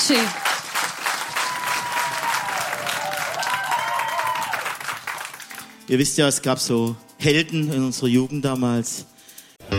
schön. Ihr wisst ja, es gab so Helden in unserer Jugend damals.